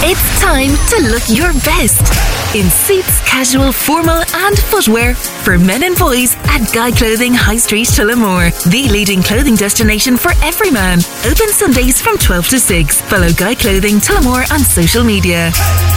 It's time to look your best in suits, casual, formal and footwear for men and boys at Guy Clothing High Street, Tullamore, the leading clothing destination for every man. Open Sundays from 12 to 6. Follow Guy Clothing Tullamore on social media.